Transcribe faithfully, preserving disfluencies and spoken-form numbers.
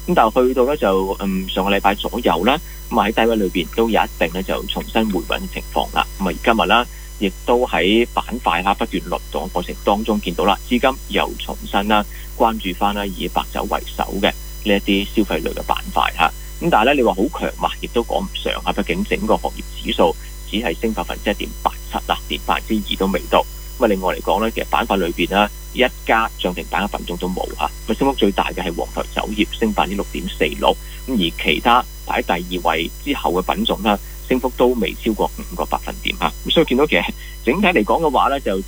咁但係去到咧就嗯上個禮拜左右啦，咁啊喺低位裏邊都有一定咧就重新回穩嘅情況啦。咁啊而今日啦，亦都喺板塊啦不斷輪動過程當中見到啦，資金又重新啦關注翻啦以白酒為首嘅呢一啲消費類嘅板塊嚇。咁但係咧你話好強嘛，亦都講唔上啊，畢竟整個行業指數只係升百分之一點八七啦，連百分之二都未到。咁啊，另外嚟講咧，其實板塊裏邊咧，一家漲停板嘅品種都冇嚇。咁升幅最大嘅係黃台酒業，升百分之六點四六。咁而其他排喺第二位之後嘅品種啦，升幅都未超過五個百分點嚇。咁所以見到其實整體嚟講嘅話咧，就